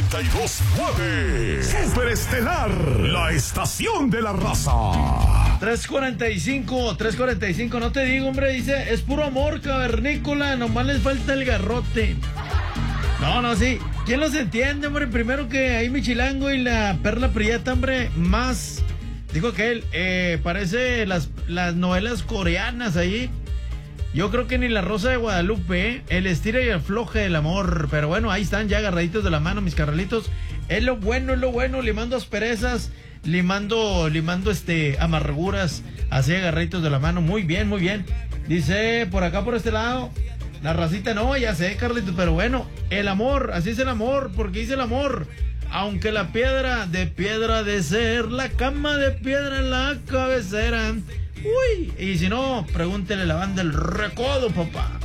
92.9. Superestelar, la estación de la raza. 345, no te digo, hombre, dice, es puro amor cavernícola, nomás les falta el garrote. No, sí. ¿Quién los entiende, hombre? Primero que ahí mi chilango y la perla prieta, hombre, más... Dijo que él, parece las novelas coreanas ahí. Yo creo que ni La Rosa de Guadalupe, el estira y el afloje del amor. Pero bueno, ahí están ya agarraditos de la mano, mis carnalitos. Es lo bueno, limando asperezas, limando amarguras, así agarraditos de la mano. Muy bien. Dice, por acá, por este lado, la racita, no, ya sé, Carlitos, pero bueno, el amor, así es el amor, porque dice el amor. Aunque la piedra de ser, la cama de piedra en la cabecera. Uy, y si no, pregúntele a la banda El Recodo, papá.